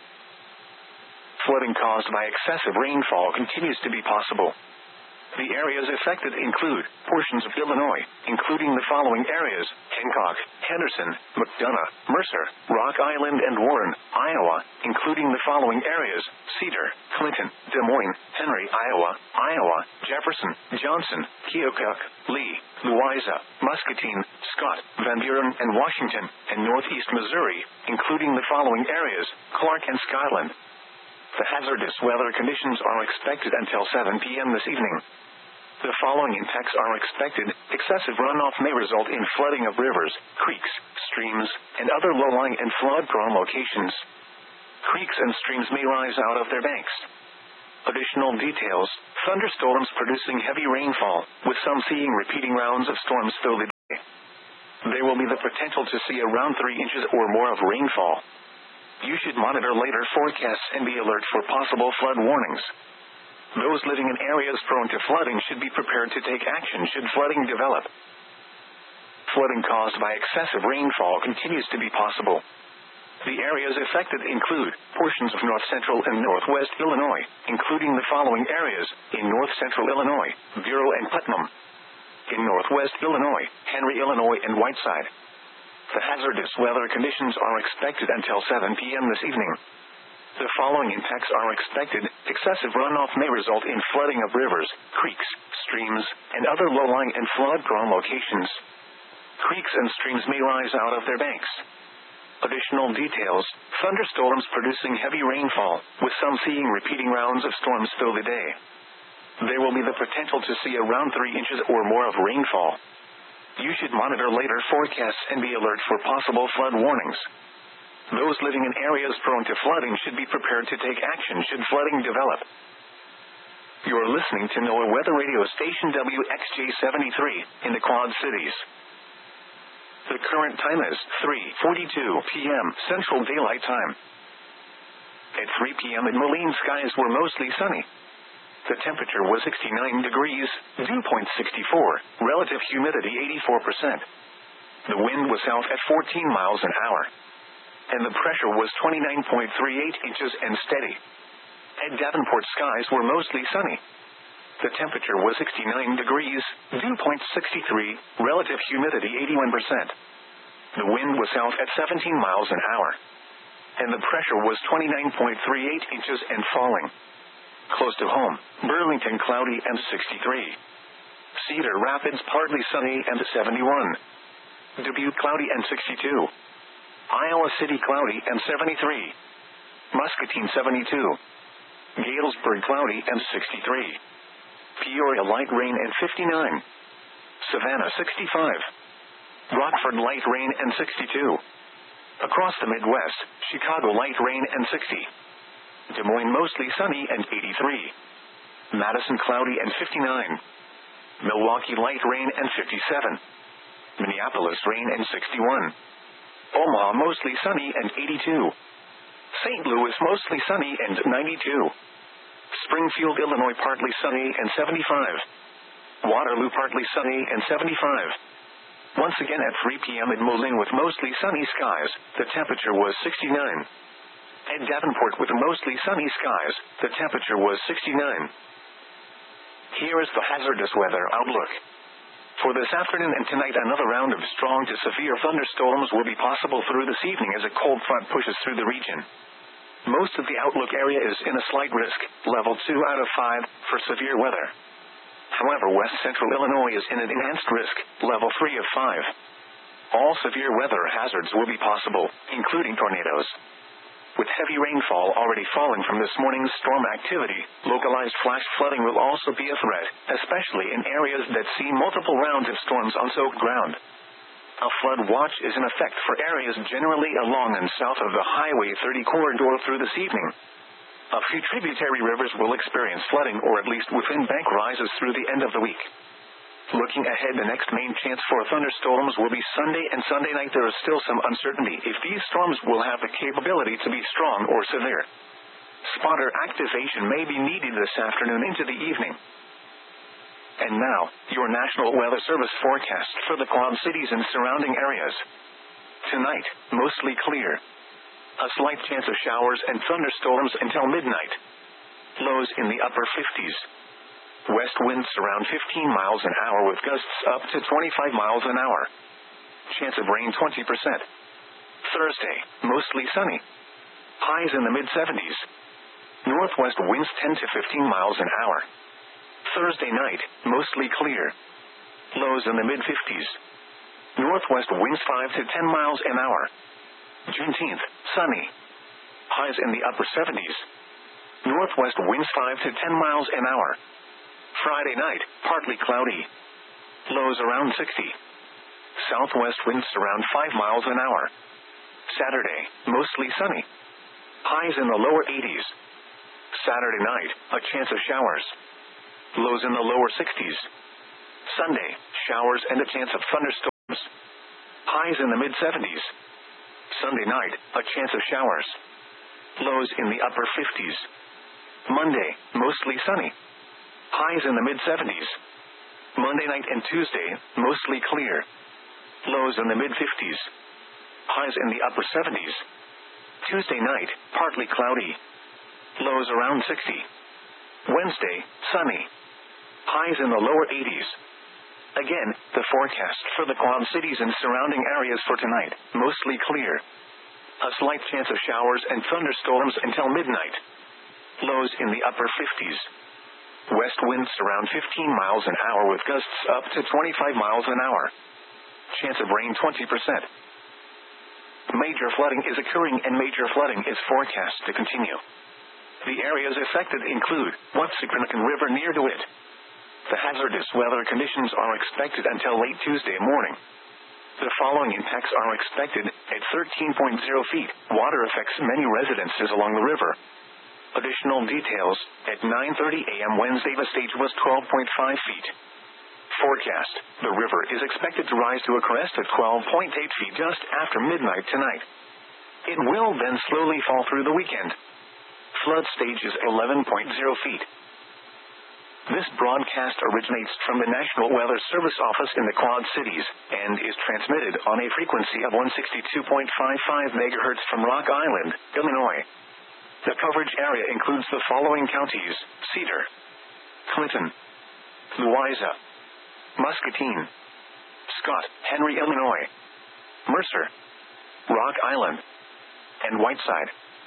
Flooding caused by excessive rainfall continues to be possible. The areas affected include portions of Illinois, including the following areas: Hancock, Henderson, McDonough, Mercer, Rock Island, and Warren, Iowa, including the following areas: Cedar, Clinton, Des Moines, Henry, Iowa, Iowa, Jefferson, Johnson, Keokuk, Lee, Louisa, Muscatine, Scott, Van Buren, and Washington, and Northeast Missouri, including the following areas: Clark and Skyland. The hazardous weather conditions are expected until seven p.m. this evening. The following impacts are expected. Excessive runoff may result in flooding of rivers, creeks, streams, and other low-lying and flood-prone locations. Creeks and streams may rise out of their banks. Additional details: thunderstorms producing heavy rainfall, with some seeing repeating rounds of storms through the day. There will be the potential to see around three inches or more of rainfall. You should monitor later forecasts and be alert for possible flood warnings. Those living in areas prone to flooding should be prepared to take action should flooding develop. Flooding caused by excessive rainfall continues to be possible. The areas affected include portions of north central and northwest Illinois, including the following areas: in north central Illinois, Bureau and Putnam. In northwest Illinois, Henry, Illinois, and Whiteside. The hazardous weather conditions are expected until seven p.m. this evening. The following impacts are expected: excessive runoff may result in flooding of rivers, creeks, streams, and other low-lying and flood-prone locations. Creeks and streams may rise out of their banks. Additional details: thunderstorms producing heavy rainfall, with some seeing repeating rounds of storms through the day. There will be the potential to see around three inches or more of rainfall. You should monitor later forecasts and be alert for possible flood warnings. Those living in areas prone to flooding should be prepared to take action should flooding develop. You are listening to NOAA Weather Radio Station W X J seventy-three in the Quad Cities. The current time is three forty-two p.m. Central Daylight Time. At three p.m. in Moline, skies were mostly sunny. The temperature was sixty-nine degrees, dew point sixty-four, relative humidity eighty-four percent. The wind was south at fourteen miles an hour. And the pressure was twenty-nine point three eight inches and steady. At Davenport, skies were mostly sunny. The temperature was sixty-nine degrees, dew point sixty-three, relative humidity eighty-one percent. The wind was south at seventeen miles an hour. And the pressure was twenty-nine point three eight inches and falling. Close to home, Burlington cloudy and sixty-three. Cedar Rapids partly sunny and seventy-one. Dubuque cloudy and sixty-two. Iowa City cloudy and seventy-three. Muscatine seventy-two. Galesburg cloudy and sixty-three. Peoria light rain and fifty-nine. Savannah sixty-five. Rockford light rain and sixty-two. Across the Midwest, Chicago light rain and sixty. Des Moines mostly sunny and eighty-three. Madison cloudy and fifty-nine. Milwaukee light rain and fifty-seven. Minneapolis rain and sixty-one. Omaha mostly sunny and eighty-two. Saint Louis mostly sunny and ninety-two. Springfield, Illinois partly sunny and seventy-five. Waterloo partly sunny and seventy-five. Once again at three p.m. in Moline with mostly sunny skies, the temperature was sixty-nine. At Davenport with mostly sunny skies, the temperature was sixty-nine. Here is the hazardous weather outlook. For this afternoon and tonight, another round of strong to severe thunderstorms will be possible through this evening as a cold front pushes through the region. Most of the outlook area is in a slight risk, level two out of five, for severe weather. However, west central Illinois is in an enhanced risk, level three of five. All severe weather hazards will be possible, including tornadoes. With heavy rainfall already falling from this morning's storm activity, localized flash flooding will also be a threat, especially in areas that see multiple rounds of storms on soaked ground. A flood watch is in effect for areas generally along and south of the Highway thirty corridor through this evening. A few tributary rivers will experience flooding or at least within bank rises through the end of the week. Looking ahead, the next main chance for thunderstorms will be Sunday and Sunday night. There is still some uncertainty if these storms will have the capability to be strong or severe. Spotter activation may be needed this afternoon into the evening. And now, your National Weather Service forecast for the Quad Cities and surrounding areas. Tonight, mostly clear. A slight chance of showers and thunderstorms until midnight. Lows in the upper fifties. West winds around fifteen miles an hour with gusts up to twenty-five miles an hour. Chance of rain twenty percent. Thursday, mostly sunny. Highs in the mid-seventies. Northwest winds ten to fifteen miles an hour. Thursday night, mostly clear. Lows in the mid-fifties. Northwest winds five to ten miles an hour. Juneteenth, sunny. Highs in the upper seventies. Northwest winds five to ten miles an hour. Friday night, partly cloudy. Lows around sixty. Southwest winds around five miles an hour. Saturday, mostly sunny. Highs in the lower eighties. Saturday night, a chance of showers. Lows in the lower sixties. Sunday, showers and a chance of thunderstorms. Highs in the mid seventies. Sunday night, a chance of showers. Lows in the upper fifties. Monday, mostly sunny. Highs in the mid seventies. Monday night and Tuesday, mostly clear. Lows in the mid fifties. Highs in the upper seventies. Tuesday night, partly cloudy. Lows around sixty. Wednesday, sunny. Highs in the lower eighties. Again, the forecast for the Quad Cities and surrounding areas for tonight, mostly clear. A slight chance of showers and thunderstorms until midnight. Lows in the upper fifties. West winds around fifteen miles an hour with gusts up to twenty-five miles an hour. Chance of rain twenty percent. Major flooding is occurring and major flooding is forecast to continue. The areas affected include Watsicanacan River near DeWitt. The hazardous weather conditions are expected until late Tuesday morning. The following impacts are expected at thirteen point zero feet. Water affects many residences along the river. Additional details, at nine thirty a.m. Wednesday the stage was twelve point five feet. Forecast, the river is expected to rise to a crest of twelve point eight feet just after midnight tonight. It will then slowly fall through the weekend. Flood stage is eleven point zero feet. This broadcast originates from the National Weather Service office in the Quad Cities, and is transmitted on a frequency of one sixty-two point five five megahertz from Rock Island, Illinois. The coverage area includes the following counties: Cedar, Clinton, Louisa, Muscatine, Scott, Henry, Illinois, Mercer, Rock Island, and Whiteside.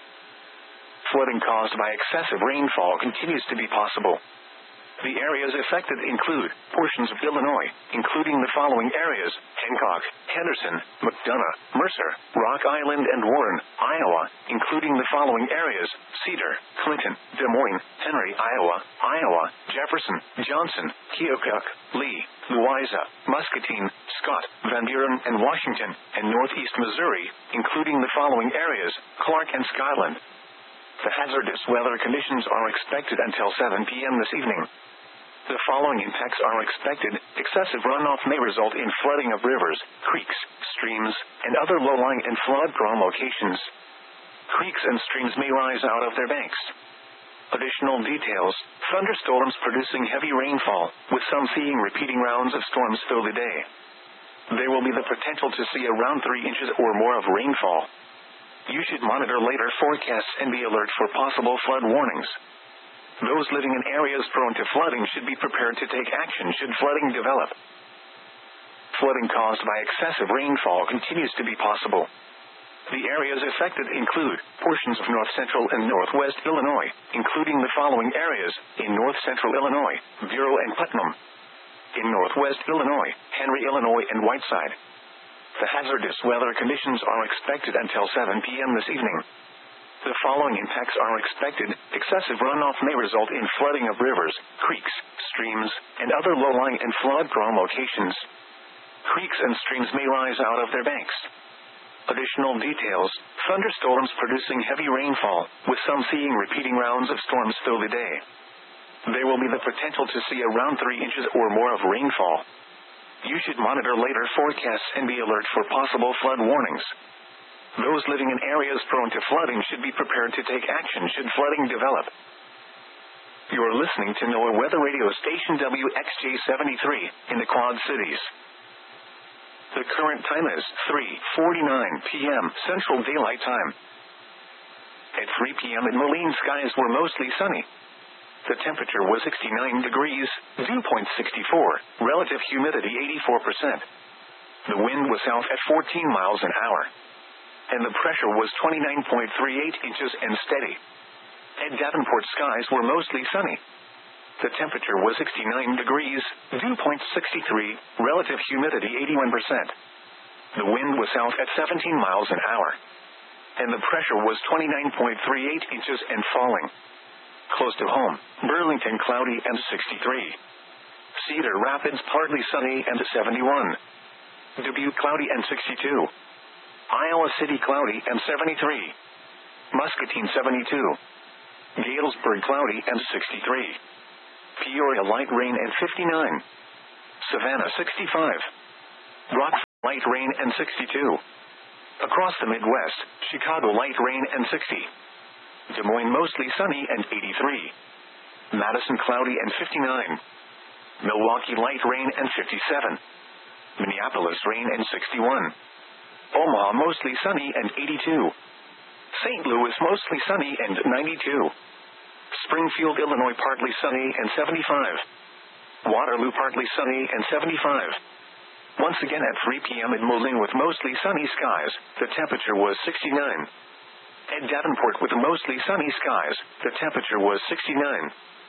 Flooding caused by excessive rainfall continues to be possible. The areas affected include portions of Illinois, including the following areas: Hancock, Henderson, McDonough, Mercer, Rock Island, and Warren, Iowa, including the following areas: Cedar, Clinton, Des Moines, Henry, Iowa, Iowa, Jefferson, Johnson, Keokuk, Lee, Louisa, Muscatine, Scott, Van Buren, and Washington, and Northeast Missouri, including the following areas: Clark and Skyland. The hazardous weather conditions are expected until seven p.m. this evening. The following impacts are expected: excessive runoff may result in flooding of rivers, creeks, streams, and other low-lying and flood-prone locations. Creeks and streams may rise out of their banks. Additional details: thunderstorms producing heavy rainfall, with some seeing repeating rounds of storms through the day. There will be the potential to see around three inches or more of rainfall. You should monitor later forecasts and be alert for possible flood warnings. Those living in areas prone to flooding should be prepared to take action should flooding develop. Flooding caused by excessive rainfall continues to be possible. The areas affected include portions of north central and northwest Illinois, including the following areas: in north central Illinois, Bureau and Putnam; in northwest Illinois, Henry, Illinois, and Whiteside. The hazardous weather conditions are expected until seven p.m. this evening. The following impacts are expected: excessive runoff may result in flooding of rivers, creeks, streams, and other low-lying and flood-prone locations. Creeks and streams may rise out of their banks. Additional details: thunderstorms producing heavy rainfall, with some seeing repeating rounds of storms through the day. There will be the potential to see around three inches or more of rainfall. You should monitor later forecasts and be alert for possible flood warnings. Those living in areas prone to flooding should be prepared to take action should flooding develop. You are listening to NOAA Weather Radio Station W X J seventy-three in the Quad Cities. The current time is three forty-nine p.m. Central Daylight Time. At three p.m. in Moline, skies were mostly sunny. The temperature was sixty-nine degrees, dew point sixty-four, relative humidity eighty-four percent. The wind was south at fourteen miles an hour. And the pressure was twenty-nine point three eight inches and steady. At Davenport, skies were mostly sunny. The temperature was sixty-nine degrees, dew point sixty-three, relative humidity eighty-one percent. The wind was south at seventeen miles an hour. And the pressure was twenty-nine point three eight inches and falling. Close to home, Burlington cloudy and sixty-three. Cedar Rapids partly sunny and seventy-one. Dubuque cloudy and sixty-two. Iowa City cloudy and seventy-three. Muscatine seventy-two. Galesburg cloudy and sixty-three. Peoria light rain and fifty-nine. Savannah sixty-five. Rock light rain and sixty-two. Across the Midwest, Chicago light rain and sixty. Des Moines mostly sunny and eighty-three. Madison cloudy and fifty-nine. Milwaukee light rain and fifty-seven. Minneapolis rain and sixty-one. Omaha mostly sunny and eighty-two. Saint Louis mostly sunny and ninety-two. Springfield, Illinois partly sunny and seventy-five. Waterloo partly sunny and seventy-five. Once again at three p.m. in Moline with mostly sunny skies, the temperature was sixty-nine. At Davenport with mostly sunny skies, the temperature was sixty-nine.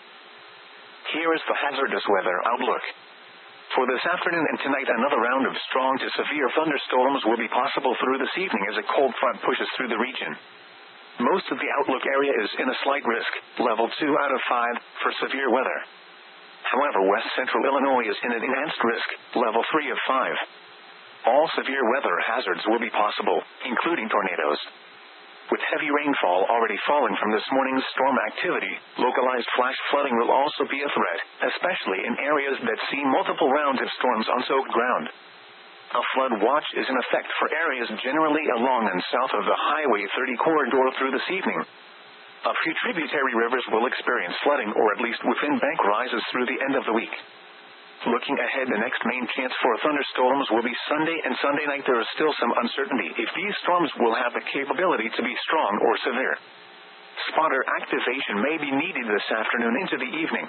Here is the hazardous weather outlook. For this afternoon and tonight, another round of strong to severe thunderstorms will be possible through this evening as a cold front pushes through the region. Most of the outlook area is in a slight risk, level two out of five, for severe weather. However, west central Illinois is in an enhanced risk, level three of five. All severe weather hazards will be possible, including tornadoes. With heavy rainfall already falling from this morning's storm activity, localized flash flooding will also be a threat, especially in areas that see multiple rounds of storms on soaked ground. A flood watch is in effect for areas generally along and south of the Highway thirty corridor through this evening. A few tributary rivers will experience flooding or at least within bank rises through the end of the week. Looking ahead, the next main chance for thunderstorms will be Sunday and Sunday night. There is still some uncertainty if these storms will have the capability to be strong or severe. Spotter activation may be needed this afternoon into the evening.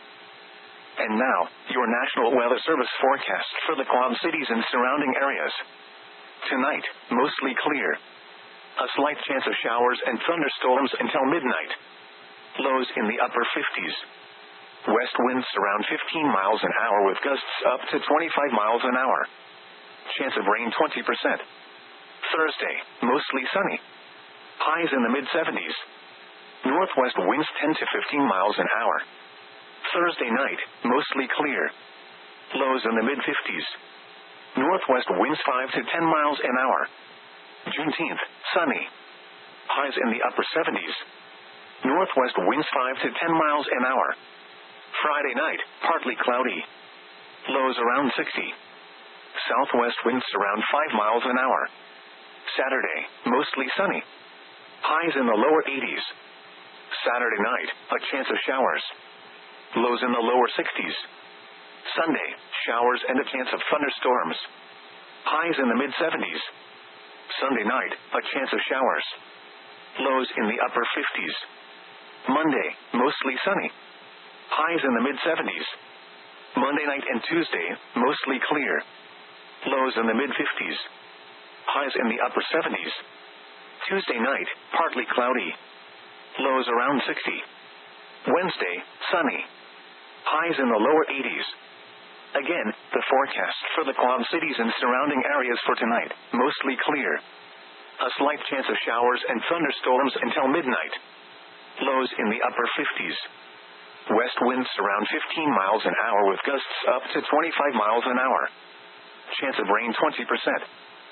And now, your National Weather Service forecast for the Quad Cities and surrounding areas. Tonight, mostly clear. A slight chance of showers and thunderstorms until midnight. Lows in the upper fifties. West winds around fifteen miles an hour with gusts up to twenty-five miles an hour. Chance of rain twenty percent. Thursday, mostly sunny. Highs in the mid seventies. Northwest winds ten to fifteen miles an hour. Thursday night, mostly clear. Lows in the mid fifties. Northwest winds five to ten miles an hour. Juneteenth, sunny. Highs in the upper seventies. Northwest winds five to ten miles an hour. Friday night, partly cloudy. Lows around sixty. Southwest winds around five miles an hour. Saturday, mostly sunny. Highs in the lower eighties. Saturday night, a chance of showers. Lows in the lower sixties. Sunday, showers and a chance of thunderstorms. Highs in the mid seventies. Sunday night, a chance of showers. Lows in the upper fifties. Monday, mostly sunny. Highs in the mid seventies. Monday night and Tuesday, mostly clear. Lows in the mid fifties. Highs in the upper seventies. Tuesday night, partly cloudy. Lows around sixty. Wednesday, sunny. Highs in the lower eighties. Again, the forecast for the Quad Cities and surrounding areas for tonight, mostly clear. A slight chance of showers and thunderstorms until midnight. Lows in the upper fifties. West winds around fifteen miles an hour with gusts up to twenty-five miles an hour. Chance of rain twenty percent.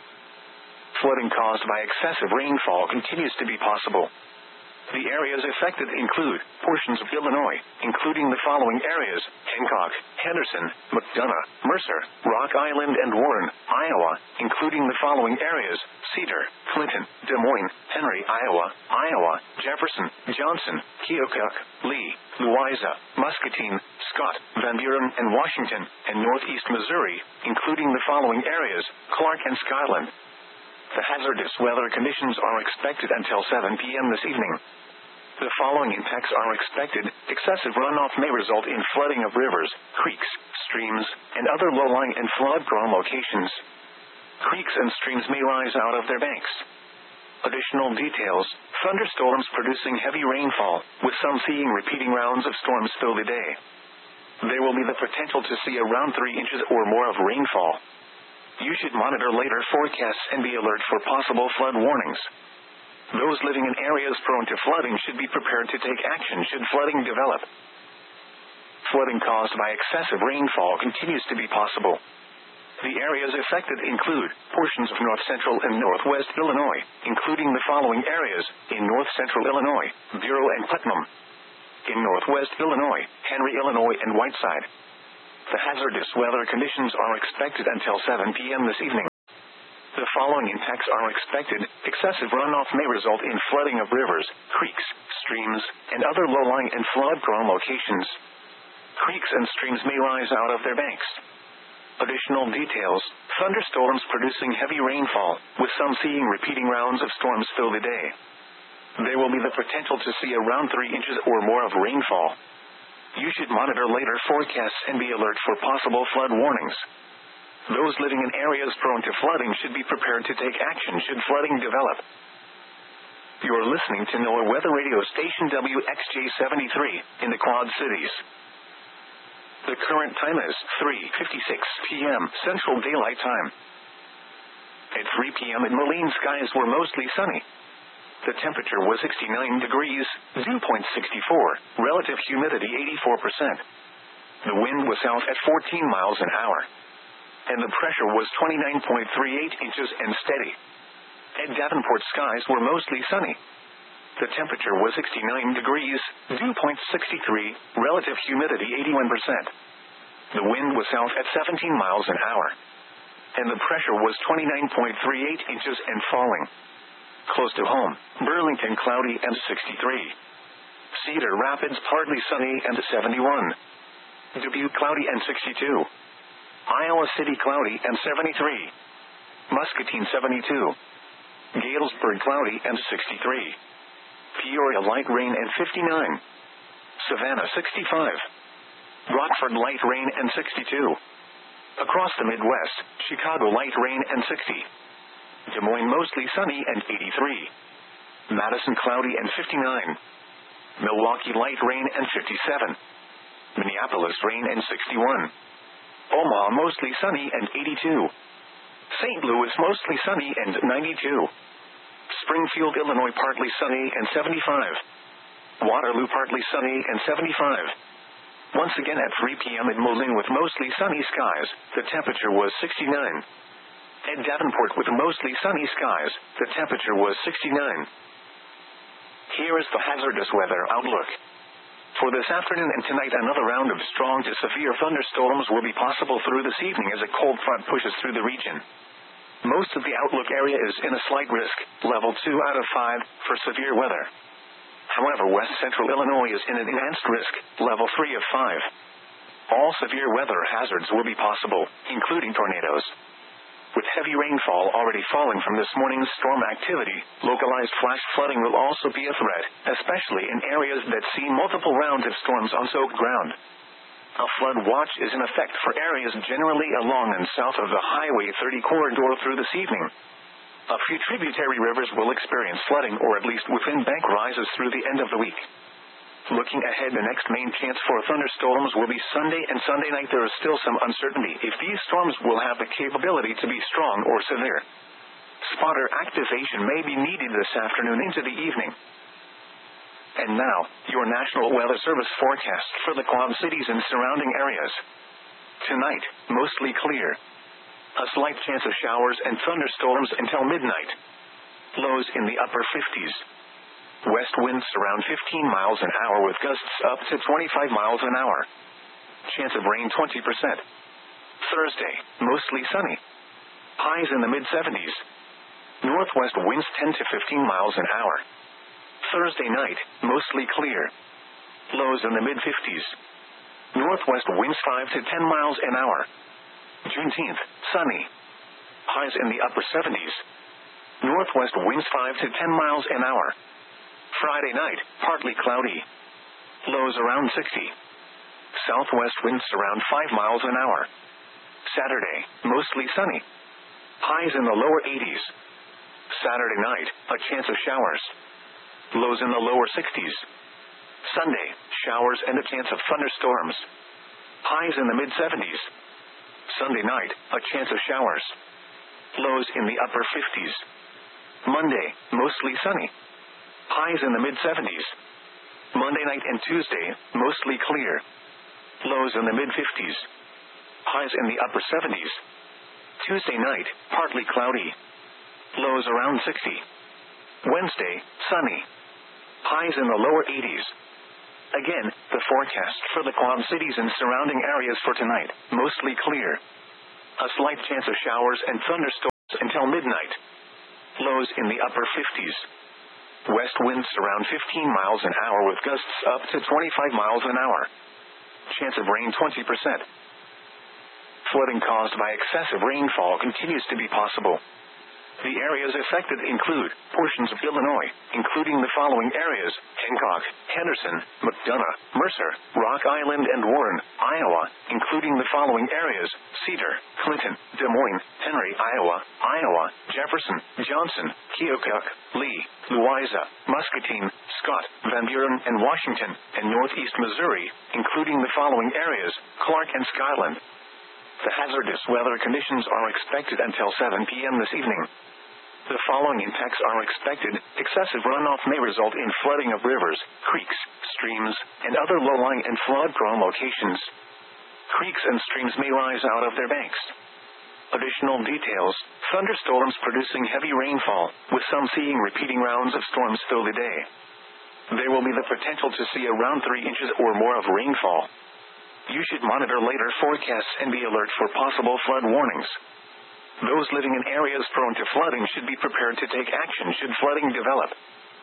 Flooding caused by excessive rainfall continues to be possible. The areas affected include portions of Illinois, including the following areas: Hancock, Henderson, McDonough, Mercer, Rock Island, and Warren, Iowa, including the following areas: Cedar, Clinton, Des Moines, Henry, Iowa, Iowa, Jefferson, Johnson, Keokuk, Lee, Louisa, Muscatine, Scott, Van Buren, and Washington, and Northeast Missouri, including the following areas: Clark and Skyland. The hazardous weather conditions are expected until seven p.m. this evening. The following impacts are expected. Excessive runoff may result in flooding of rivers, creeks, streams, and other low-lying and flood-prone locations. Creeks and streams may rise out of their banks. Additional details: thunderstorms producing heavy rainfall, with some seeing repeating rounds of storms through the day. There will be the potential to see around three inches or more of rainfall. You should monitor later forecasts and be alert for possible flood warnings. Those living in areas prone to flooding should be prepared to take action should flooding develop. Flooding caused by excessive rainfall continues to be possible. The areas affected include portions of north central and northwest Illinois, including the following areas: in north central Illinois, Bureau and Putnam; in northwest Illinois, Henry, Illinois, and Whiteside. The hazardous weather conditions are expected until seven p.m. this evening. The following impacts are expected. Excessive runoff may result in flooding of rivers, creeks, streams, and other low-lying and flood-prone locations. Creeks and streams may rise out of their banks. Additional details: thunderstorms producing heavy rainfall, with some seeing repeating rounds of storms through the day. There will be the potential to see around three inches or more of rainfall. You should monitor later forecasts and be alert for possible flood warnings. Those living in areas prone to flooding should be prepared to take action should flooding develop. You are listening to NOAA Weather Radio Station W X J seventy-three in the Quad Cities. The current time is three fifty-six p m Central Daylight Time. At three p m in Moline, skies were mostly sunny. The temperature was sixty-nine degrees, dew point sixty-four, relative humidity eighty-four percent. The wind was south at fourteen miles an hour. And the pressure was twenty-nine point three eight inches and steady. At Davenport, skies were mostly sunny. The temperature was sixty-nine degrees, dew point sixty-three, relative humidity eighty-one percent. The wind was south at seventeen miles an hour. And the pressure was twenty-nine point three eight inches and falling. Close to home, Burlington cloudy and sixty-three. Cedar Rapids partly sunny and seventy-one. Dubuque cloudy and sixty-two. Iowa City cloudy and seventy-three. Muscatine seventy-two. Galesburg cloudy and sixty-three. Peoria light rain and fifty-nine. Savannah sixty-five. Rockford light rain and sixty-two. Across the Midwest, Chicago light rain and sixty. Des Moines mostly sunny and eighty-three. Madison cloudy and fifty-nine. Milwaukee light rain and fifty-seven. Minneapolis rain and sixty-one. Omaha mostly sunny and eighty-two. Saint Louis mostly sunny and ninety-two. Springfield, Illinois partly sunny and seventy-five. Waterloo partly sunny and seventy-five. Once again at three p m in Moline with mostly sunny skies, the temperature was sixty-nine. At Davenport with mostly sunny skies, the temperature was sixty-nine. Here is the hazardous weather outlook. For this afternoon and tonight, another round of strong to severe thunderstorms will be possible through this evening as a cold front pushes through the region. Most of the outlook area is in a slight risk, level two out of five, for severe weather. However, west central Illinois is in an enhanced risk, level three of five. All severe weather hazards will be possible, including tornadoes. With heavy rainfall already falling from this morning's storm activity, localized flash flooding will also be a threat, especially in areas that see multiple rounds of storms on soaked ground. A flood watch is in effect for areas generally along and south of the Highway thirty corridor through this evening. A few tributary rivers will experience flooding or at least within bank rises through the end of the week. Looking ahead, the next main chance for thunderstorms will be Sunday and Sunday night. There is still some uncertainty if these storms will have the capability to be strong or severe. Spotter activation may be needed this afternoon into the evening. And now, your National Weather Service forecast for the Quad Cities and surrounding areas. Tonight, mostly clear. A slight chance of showers and thunderstorms until midnight. Lows in the upper fifties. West winds around fifteen miles an hour with gusts up to twenty-five miles an hour. Chance of rain twenty percent. Thursday, mostly sunny. Highs in the mid seventies. Northwest winds ten to fifteen miles an hour. Thursday night, mostly clear. Lows in the mid fifties. Northwest winds five to ten miles an hour. Juneteenth, sunny. Highs in the upper seventies. Northwest winds five to ten miles an hour. Friday night, partly cloudy. Lows around sixty. Southwest winds around five miles an hour. Saturday, mostly sunny. Highs in the lower eighties. Saturday night, a chance of showers. Lows in the lower sixties. Sunday, showers and a chance of thunderstorms. Highs in the mid seventies. Sunday night, a chance of showers. Lows in the upper fifties. Monday, mostly sunny. Highs in the mid seventies. Monday night and Tuesday, mostly clear. Lows in the mid fifties. Highs in the upper seventies. Tuesday night, partly cloudy. Lows around sixty. Wednesday, sunny. Highs in the lower eighties. Again, the forecast for the Quad Cities and surrounding areas for tonight, mostly clear. A slight chance of showers and thunderstorms until midnight. Lows in the upper fifties. West winds around fifteen miles an hour with gusts up to twenty-five miles an hour. Chance of rain twenty percent. Flooding caused by excessive rainfall continues to be possible. The areas affected include portions of Illinois, including the following areas: Hancock, Henderson, McDonough, Mercer, Rock Island, and Warren, Iowa, including the following areas: Cedar, Clinton, Des Moines, Henry, Iowa, Iowa, Jefferson, Johnson, Keokuk, Lee, Louisa, Muscatine, Scott, Van Buren, and Washington, and Northeast Missouri, including the following areas: Clark and Skyland. The hazardous weather conditions are expected until seven p.m. this evening. The following impacts are expected. Excessive runoff may result in flooding of rivers, creeks, streams, and other low-lying and flood-prone locations. Creeks and streams may rise out of their banks. Additional details: thunderstorms producing heavy rainfall, with some seeing repeating rounds of storms through the day. There will be the potential to see around three inches or more of rainfall. You should monitor later forecasts and be alert for possible flood warnings. Those living in areas prone to flooding should be prepared to take action should flooding develop.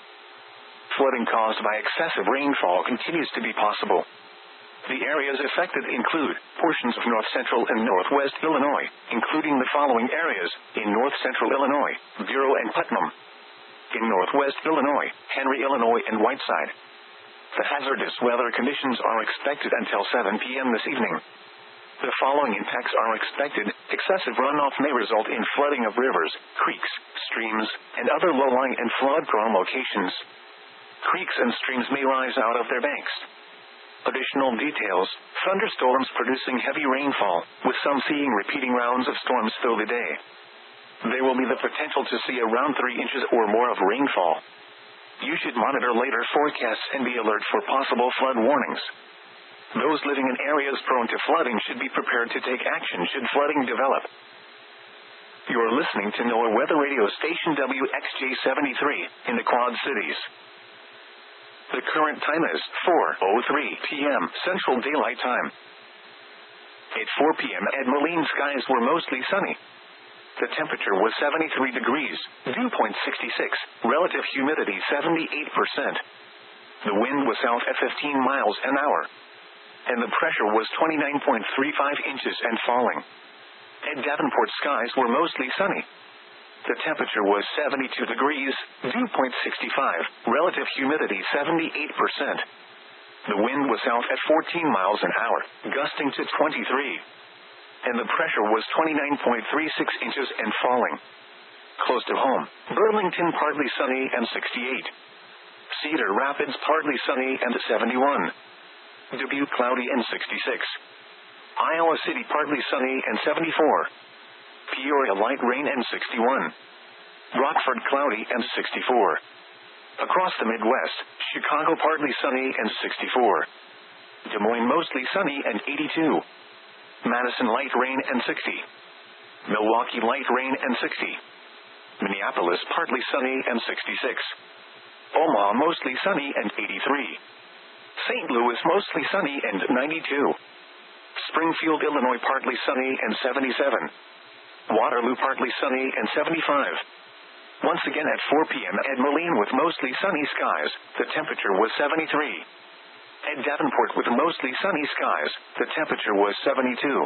Flooding caused by excessive rainfall continues to be possible. The areas affected include portions of north central and northwest Illinois, including the following areas: in north central Illinois, Bureau and Putnam; in northwest Illinois, Henry, Illinois, and Whiteside. The hazardous weather conditions are expected until seven p.m. this evening. The following impacts are expected. Excessive runoff may result in flooding of rivers, creeks, streams, and other low-lying and flood-prone locations. Creeks and streams may rise out of their banks. Additional details: thunderstorms producing heavy rainfall, with some seeing repeating rounds of storms through the day. There will be the potential to see around three inches or more of rainfall. You should monitor later forecasts and be alert for possible flood warnings. Those living in areas prone to flooding should be prepared to take action should flooding develop. You are listening to NOAA Weather Radio Station W X J seventy-three in the Quad Cities. The current time is four oh three p.m. Central Daylight Time. At four p.m. at Moline, skies were mostly sunny. The temperature was seventy-three degrees, dew point sixty-six, relative humidity seventy-eight percent. The wind was south at fifteen miles an hour. And the pressure was twenty-nine point three five inches and falling. At Davenport, skies were mostly sunny. The temperature was seventy-two degrees, dew point sixty-five, relative humidity seventy-eight percent. The wind was south at fourteen miles an hour, gusting to twenty-three. And the pressure was twenty-nine point three six inches and falling. Close to home, Burlington partly sunny and sixty-eight. Cedar Rapids partly sunny and seventy-one. Dubuque cloudy and sixty-six. Iowa City partly sunny and seventy-four. Peoria light rain and sixty-one. Rockford cloudy and sixty-four. Across the Midwest, Chicago partly sunny and sixty-four. Des Moines mostly sunny and eighty-two. Madison light rain and sixty. Milwaukee light rain and sixty. Minneapolis partly sunny and sixty-six. Omaha mostly sunny and eighty-three. Saint Louis mostly sunny and ninety-two. Springfield, Illinois partly sunny and seventy-seven. Waterloo partly sunny and seventy-five. Once again at four p.m. at Moline with mostly sunny skies, the temperature was seventy-three. At Davenport with mostly sunny skies, the temperature was seventy-two.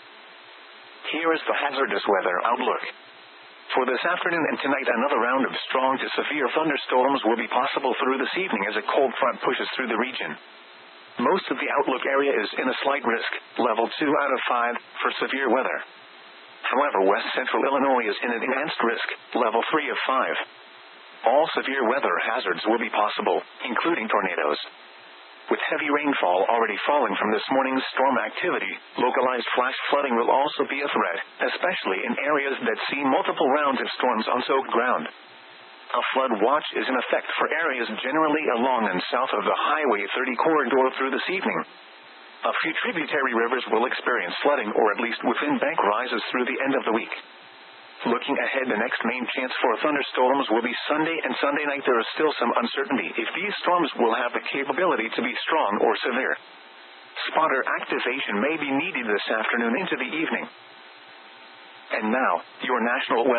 Here is the hazardous weather outlook. For this afternoon and tonight, another round of strong to severe thunderstorms will be possible through this evening as a cold front pushes through the region. Most of the outlook area is in a slight risk, level two out of five, for severe weather. However, west central Illinois is in an enhanced risk, level three of five. All severe weather hazards will be possible, including tornadoes. With heavy rainfall already falling from this morning's storm activity, localized flash flooding will also be a threat, especially in areas that see multiple rounds of storms on soaked ground. A flood watch is in effect for areas generally along and south of the Highway thirty corridor through this evening. A few tributary rivers will experience flooding or at least within bank rises through the end of the week. Looking ahead, the next main chance for thunderstorms will be Sunday and Sunday night. There is still some uncertainty if these storms will have the capability to be strong or severe. Spotter activation may be needed this afternoon into the evening. And now, your National Weather